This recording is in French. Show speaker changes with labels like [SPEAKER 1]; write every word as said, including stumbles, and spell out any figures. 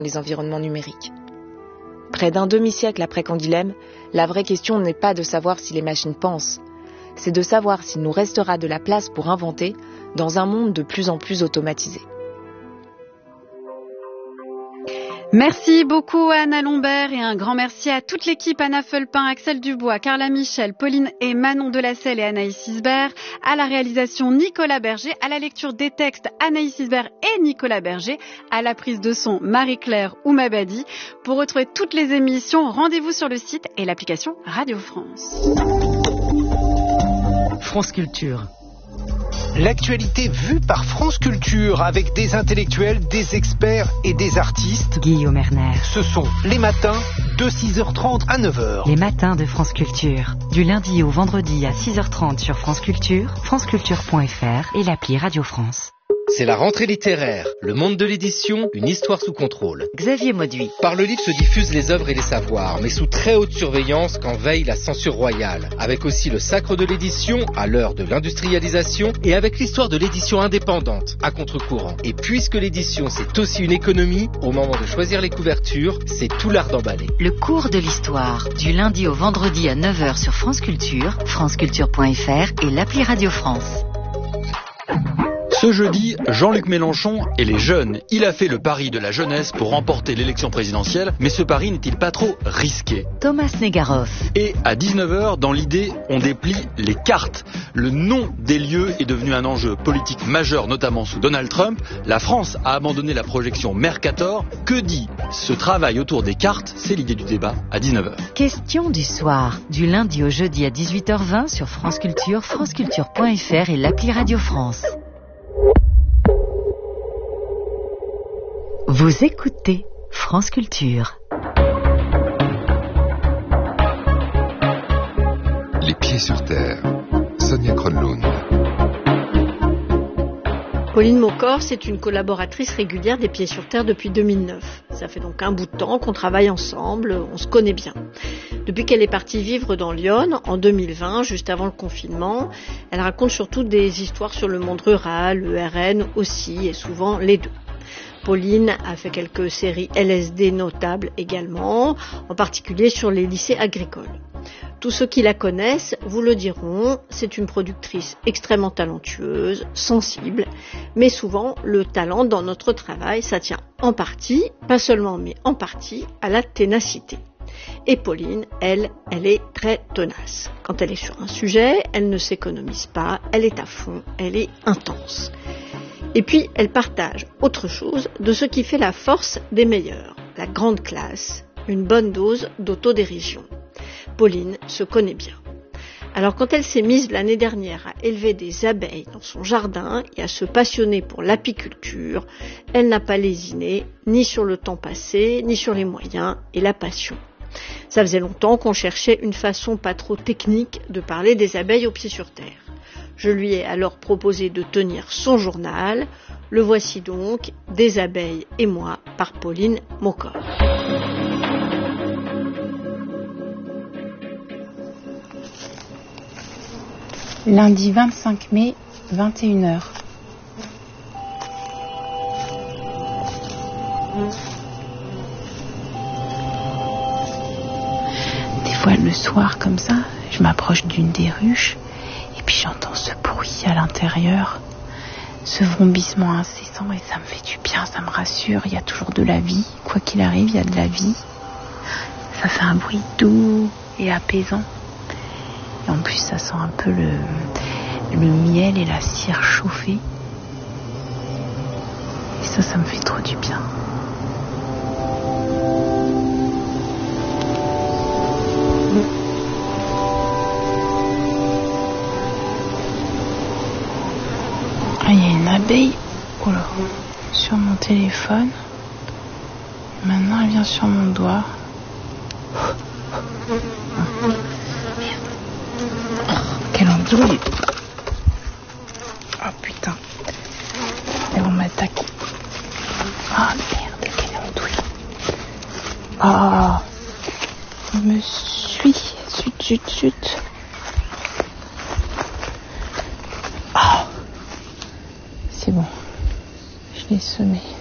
[SPEAKER 1] les environnements numériques. Près d'un demi-siècle après Canguilhem, la vraie question n'est pas de savoir si les machines pensent, c'est de savoir s'il nous restera de la place pour inventer dans un monde de plus en plus automatisé.
[SPEAKER 2] Merci beaucoup à Anna Lombert et un grand merci à toute l'équipe, Anna Fulpin, Axel Dubois, Carla Michel, Pauline et Manon Delacelle et Anaïs Isbert, à la réalisation Nicolas Berger, à la lecture des textes Anaïs Isbert et Nicolas Berger, à la prise de son Marie-Claire Oumabadi. Pour retrouver toutes les émissions, rendez-vous sur le site et l'application Radio France.
[SPEAKER 3] France Culture.
[SPEAKER 4] L'actualité vue par France Culture avec des intellectuels, des experts et des artistes.
[SPEAKER 3] Guillaume Erner.
[SPEAKER 4] Ce sont les matins de six heures trente à neuf heures.
[SPEAKER 3] Les matins de France Culture. Du lundi au vendredi à six heures trente sur France Culture, franceculture point f r et l'appli Radio France.
[SPEAKER 5] C'est la rentrée littéraire, le monde de l'édition, une histoire sous contrôle.
[SPEAKER 3] Xavier Mauduit.
[SPEAKER 5] Par le livre se diffusent les œuvres et les savoirs, mais sous très haute surveillance quand veille la censure royale. Avec aussi le sacre de l'édition, à l'heure de l'industrialisation, et avec l'histoire de l'édition indépendante, à contre-courant. Et puisque l'édition c'est aussi une économie, au moment de choisir les couvertures, c'est tout l'art d'emballer.
[SPEAKER 3] Le cours de l'histoire, du lundi au vendredi à neuf heures sur France Culture, franceculture point f r et l'appli Radio France.
[SPEAKER 6] Ce jeudi, Jean-Luc Mélenchon et les jeunes. Il a fait le pari de la jeunesse pour remporter l'élection présidentielle, mais ce pari n'est-il pas trop risqué?
[SPEAKER 3] Thomas Negaroff.
[SPEAKER 6] Et à dix-neuf heures, dans l'idée, on déplie les cartes. Le nom des lieux est devenu un enjeu politique majeur, notamment sous Donald Trump. La France a abandonné la projection Mercator. Que dit ce travail autour des cartes? C'est l'idée du débat à dix-neuf heures.
[SPEAKER 3] Question du soir, du lundi au jeudi à dix-huit heures vingt sur France Culture, franceculture point f r et l'appli Radio France. Vous écoutez France Culture.
[SPEAKER 7] Les pieds sur terre. Sonia Kronlund.
[SPEAKER 8] Pauline Maucorse est une collaboratrice régulière des Pieds sur Terre depuis deux mille neuf. Ça fait donc un bout de temps qu'on travaille ensemble, on se connaît bien. Depuis qu'elle est partie vivre dans l'Yonne, en deux mille vingt, juste avant le confinement, elle raconte surtout des histoires sur le monde rural, le R N aussi, et souvent les deux. Pauline a fait quelques séries L S D notables également, en particulier sur les lycées agricoles. Tous ceux qui la connaissent vous le diront, c'est une productrice extrêmement talentueuse, sensible, mais souvent le talent dans notre travail, ça tient en partie, pas seulement mais en partie, à la ténacité. Et Pauline, elle, elle est très tenace. Quand elle est sur un sujet, elle ne s'économise pas, elle est à fond, elle est intense. Et puis, elle partage autre chose de ce qui fait la force des meilleurs, la grande classe, une bonne dose d'autodérision. Pauline se connaît bien. Alors quand elle s'est mise l'année dernière à élever des abeilles dans son jardin et à se passionner pour l'apiculture, elle n'a pas lésiné ni sur le temps passé, ni sur les moyens et la passion. Ça faisait longtemps qu'on cherchait une façon pas trop technique de parler des abeilles aux pieds sur terre. Je lui ai alors proposé de tenir son journal. Le voici donc, Des abeilles et moi, par Pauline Maucorse.
[SPEAKER 9] Lundi vingt-cinq mai, vingt et une heures. Des fois, le soir, comme ça, je m'approche d'une des ruches et puis j'entends ce bruit à l'intérieur, ce vrombissement incessant, et ça me fait du bien, ça me rassure. Il y a toujours de la vie, quoi qu'il arrive, il y a de la vie. Ça fait un bruit doux et apaisant. Et en plus, ça sent un peu le, le miel et la cire chauffée. Et ça, ça me fait trop du bien. Ah, il y a une abeille, oh là, sur mon téléphone. Maintenant, elle vient sur mon doigt. Quelle andouille! Oh putain! Elles vont m'attaquer. Oh merde, quelle andouille! Oh! Il me suit! Zut, zut, zut! Oh! C'est bon. Je l'ai semé.